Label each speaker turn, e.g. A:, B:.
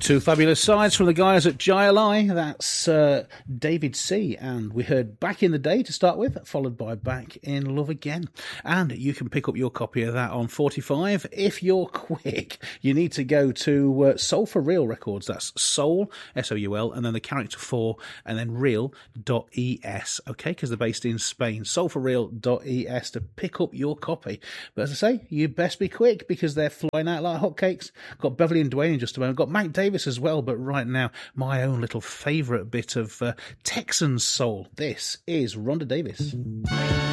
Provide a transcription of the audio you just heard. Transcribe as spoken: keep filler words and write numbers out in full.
A: Two fabulous sides from the guys at Jai Alai. That's uh, David C. And we heard Back in the Day to start with, followed by Back in Love Again. And you can pick up your copy of that on forty-five. If you're quick, you need to go to uh, Soul for Real Records. That's Soul, S O U L, and then the character four, and then real dot E S, okay? Because they're based in Spain. soul for real dot E S to pick up your copy. But as I say, you best be quick because they're flying out like hotcakes. Got Beverly and Dwayne in just a moment. Got Mac Davis as well, but right now, my own little favourite bit of uh, Texan soul. This is Rhonda Davis.